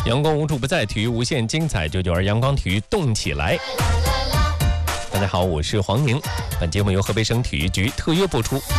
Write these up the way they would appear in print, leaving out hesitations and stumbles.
阳光无处不在，体育无限精彩，992阳光体育动起来。大家好，我是黄宁，本节目由河北省体育局特约播出。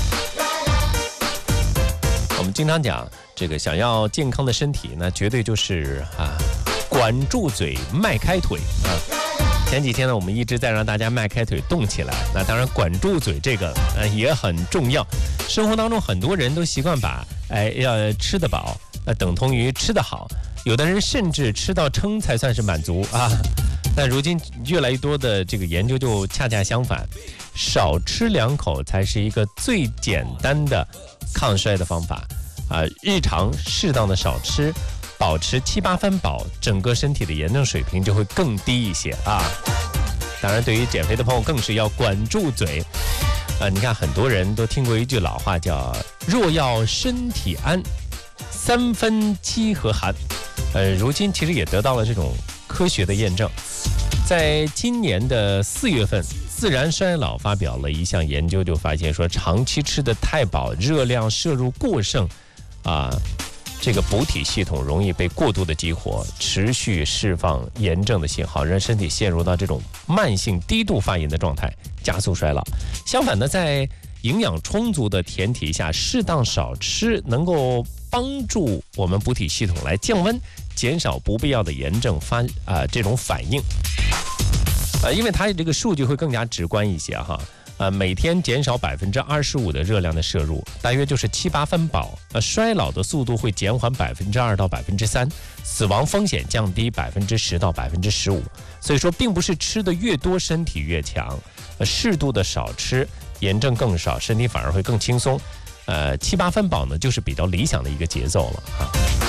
我们经常讲这个想要健康的身体，那绝对就是管住嘴，迈开腿啊。前几天呢，我们一直在让大家迈开腿动起来，那当然管住嘴这个也很重要。生活当中很多人都习惯把要吃得饱等同于吃得好，有的人甚至吃到撑才算是满足啊。但如今越来越多的这个研究就恰恰相反，少吃2口才是一个最简单的抗衰的方法啊。日常适当的少吃，保持7、8分饱，整个身体的炎症水平就会更低一些啊。当然，对于减肥的朋友更是要管住嘴。你看很多人都听过一句老话叫“若要身体安，3分饥和寒”。如今其实也得到了这种科学的验证。在今年的4月份，《自然衰老》发表了一项研究，就发现说，长期吃得太饱，热量摄入过剩这个补体系统容易被过度的激活，持续释放炎症的信号，让身体陷入到这种慢性低度发炎的状态，加速衰老。相反呢，在营养充足的前提下，适当少吃能够帮助我们补体系统来降温，减少不必要的炎症这种反应。因为它这个数据会更加直观一些哈。每天减少25%的热量的摄入，大约就是7、8分饱。衰老的速度会减缓2%到3%，死亡风险降低10%到15%。所以说，并不是吃的越多身体越强，适度的少吃，炎症更少，身体反而会更轻松。7、8分饱呢，就是比较理想的一个节奏了啊。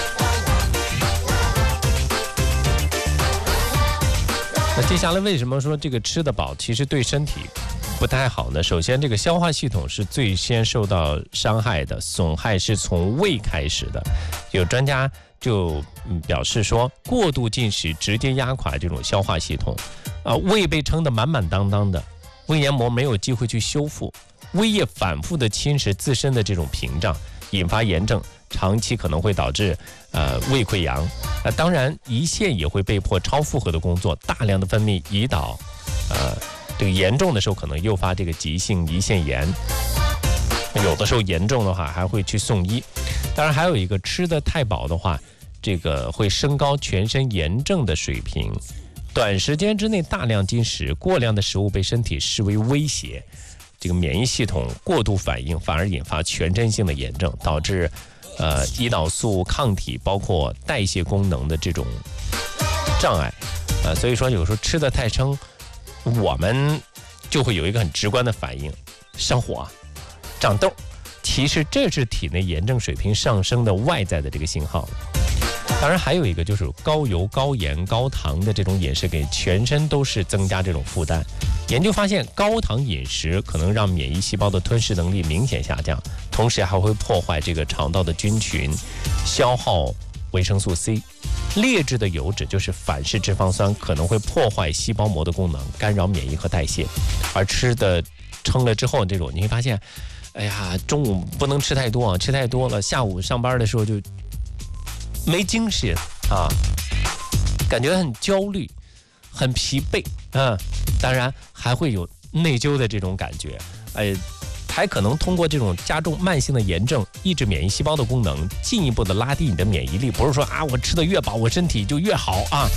那接下来为什么说这个吃得饱其实对身体不太好呢？首先，这个消化系统是最先受到伤害的，损害是从胃开始的。有专家就表示说，过度进食直接压垮这种消化系统，胃被撑得满满当当的，胃黏膜没有机会去修复，胃液反复的侵蚀自身的这种屏障，引发炎症，长期可能会导致胃溃疡。当然，胰腺也会被迫超负荷的工作，大量的分泌胰岛，这个严重的时候可能诱发这个急性胰腺炎，有的时候严重的话还会去送医。当然还有一个，吃得太饱的话，这个会升高全身炎症的水平。短时间之内大量进食，过量的食物被身体视为威胁，这个免疫系统过度反应，反而引发全身性的炎症，导致胰岛素抗体包括代谢功能的这种障碍。所以说有时候吃得太撑，我们就会有一个很直观的反应，上火、长痘。其实这是体内炎症水平上升的外在的这个信号。当然还有一个就是高油、高盐、高糖的这种饮食，给全身都是增加这种负担。研究发现，高糖饮食可能让免疫细胞的吞噬能力明显下降，同时还会破坏这个肠道的菌群，消耗维生素 C。劣质的油脂就是反式脂肪酸，可能会破坏细胞膜的功能，干扰免疫和代谢。而吃的撑了之后，这种你会发现，中午不能吃太多啊，吃太多了，下午上班的时候就没精神啊，感觉很焦虑，很疲惫当然还会有内疚的这种感觉，还可能通过这种加重慢性的炎症，抑制免疫细胞的功能，进一步的拉低你的免疫力。不是说我吃得越饱，我身体就越好啊。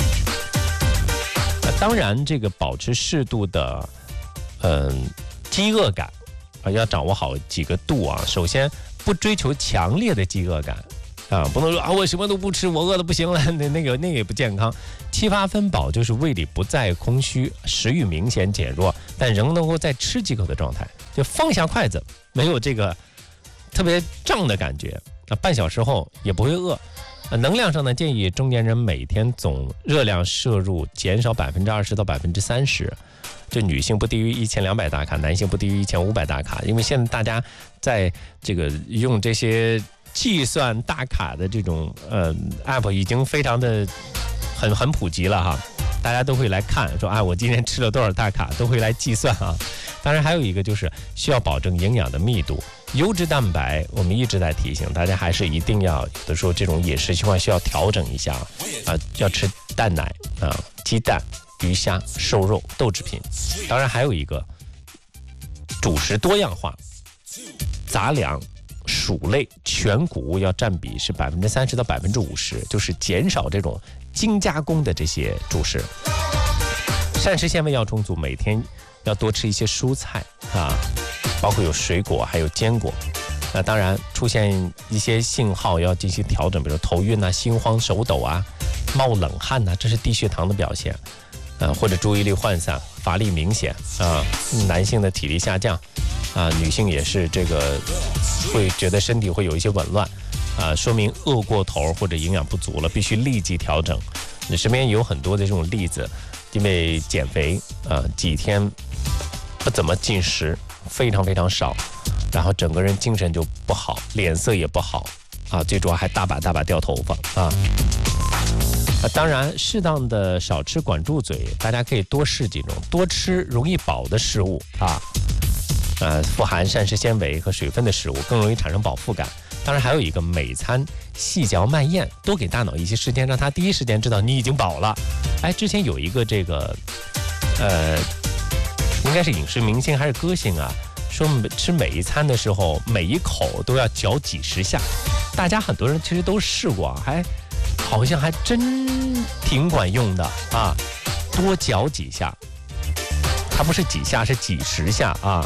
当然，这个保持适度的饥饿感要掌握好几个度啊。首先，不追求强烈的饥饿感。不能说我什么都不吃，我饿得不行了，那个也不健康。7、8分饱就是胃里不再空虚，食欲明显减弱，但仍能够再吃几口的状态，就放下筷子，没有这个特别胀的感觉。半小时后也不会饿。能量上呢，建议中年人每天总热量摄入减少20%到30%。这女性不低于1200大卡，男性不低于1500大卡。因为现在大家在这个用这些计算大卡的这种app 已经非常的很普及了哈，大家都会来看说我今天吃了多少大卡，都会来计算啊。当然还有一个就是需要保证营养的密度， 优质蛋白，我们一直在提醒大家，还是一定要有的时候这种饮食习惯需要调整一下啊，要吃蛋奶啊、鸡蛋、鱼虾、瘦肉、豆制品。当然还有一个主食多样化，杂粮、薯类、全谷物要占比是30%到50%，就是减少这种精加工的这些主食。膳食纤维要充足，每天要多吃一些蔬菜啊，包括有水果还有坚果。那当然出现一些信号要进行调整，比如头晕啊、心慌、手抖啊、冒冷汗啊，这是低血糖的表现。或者注意力涣散、乏力明显啊，男性的体力下降啊，女性也是这个会觉得身体会有一些紊乱啊，说明饿过头或者营养不足了，必须立即调整。你身边有很多的这种例子，因为减肥啊，几天不怎么进食，非常非常少，然后整个人精神就不好，脸色也不好啊，最主要还大把掉头发啊。当然适当的少吃管住嘴，大家可以多试几种多吃容易饱的食物啊，富含膳食纤维和水分的食物更容易产生饱腹感。当然还有一个每餐细嚼慢咽，多给大脑一些时间，让他第一时间知道你已经饱了。之前有一个这个应该是影视明星还是歌星啊，说吃每一餐的时候每一口都要嚼几十下，大家很多人其实都试过，好像还真挺管用的啊，多嚼几下，它不是几下，是几十下啊。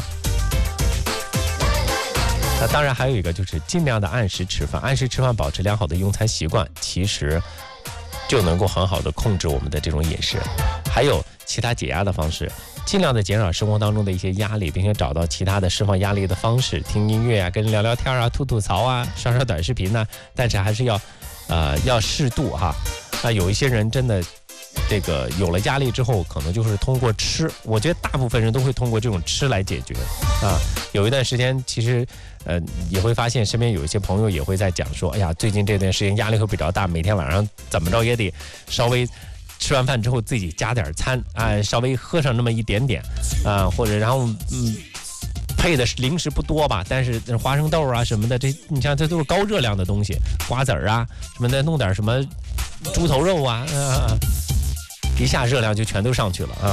那当然还有一个就是尽量的按时吃饭，按时吃饭，保持良好的用餐习惯，其实就能够很好的控制我们的这种饮食。还有其他解压的方式，尽量的减少生活当中的一些压力，并且找到其他的释放压力的方式，听音乐啊，跟人聊聊天啊，吐槽啊，刷短视频啊，但是还是要适度哈。有一些人真的这个有了压力之后，可能就是通过吃，我觉得大部分人都会通过这种吃来解决啊。有一段时间其实也会发现身边有一些朋友也会在讲说，哎呀，最近这段时间压力会比较大，每天晚上怎么着也得稍微吃完饭之后自己加点餐啊，稍微喝上那么一点点啊，或者然后配的零食不多吧，但是花生豆啊什么的，你像这都是高热量的东西，瓜子儿啊什么的，弄点什么猪头肉啊，一下热量就全都上去了啊。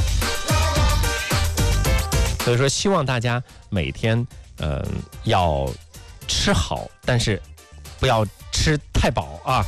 所以说希望大家每天要吃好，但是不要吃太饱啊。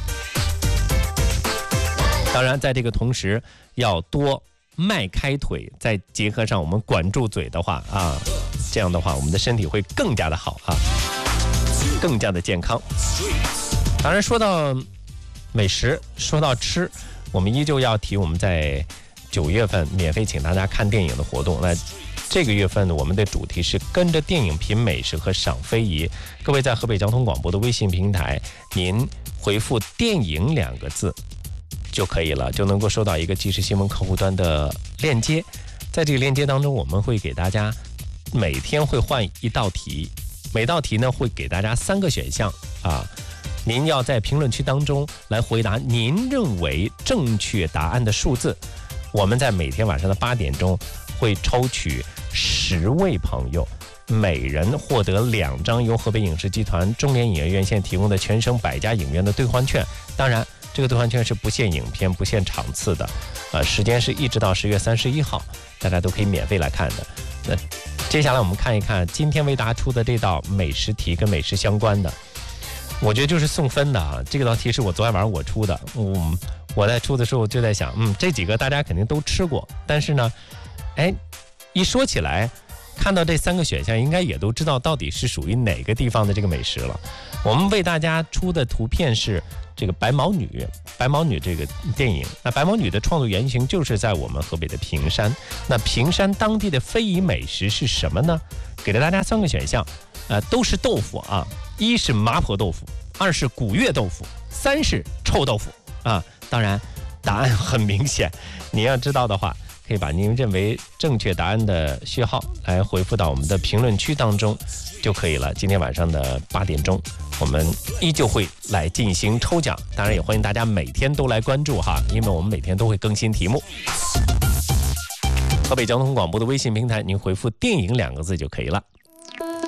当然在这个同时要多迈开腿，再结合上我们管住嘴的话啊，这样的话我们的身体会更加的好啊，更加的健康。当然说到美食，说到吃，我们依旧要提我们在9月份免费请大家看电影的活动。那这个月份我们的主题是跟着电影品美食和赏非遗。各位在河北交通广播的微信平台，您回复电影2个字就可以了，就能够收到一个即时新闻客户端的链接。在这个链接当中，我们会给大家每天会换一道题，每道题呢会给大家3个选项啊，您要在评论区当中来回答您认为正确答案的数字。我们在每天晚上的8点钟会抽取10位朋友，每人获得2张由河北影视集团中联影业院线提供的全省100家影院的兑换券。当然这个兑换券是不限影片、不限场次的，时间是一直到10月31号，大家都可以免费来看的。那接下来我们看一看今天为大家出的这道美食题，跟美食相关的，我觉得就是送分的啊。这道题是我昨天晚上我出的，我在出的时候就在想，这几个大家肯定都吃过，但是呢，一说起来，看到这3个选项，应该也都知道到底是属于哪个地方的这个美食了。我们为大家出的图片是这个白毛女这个电影。那白毛女的创作原型就是在我们河北的平山。那平山当地的非遗美食是什么呢？给了大家3个选项，都是豆腐啊。1是麻婆豆腐，2是古月豆腐，3是臭豆腐啊。当然答案很明显，你要知道的话，可以把您认为正确答案的序号来回复到我们的评论区当中就可以了。今天晚上的8点钟，我们依旧会来进行抽奖，当然也欢迎大家每天都来关注哈，因为我们每天都会更新题目。河北交通广播的微信平台，您回复电影2个字就可以了。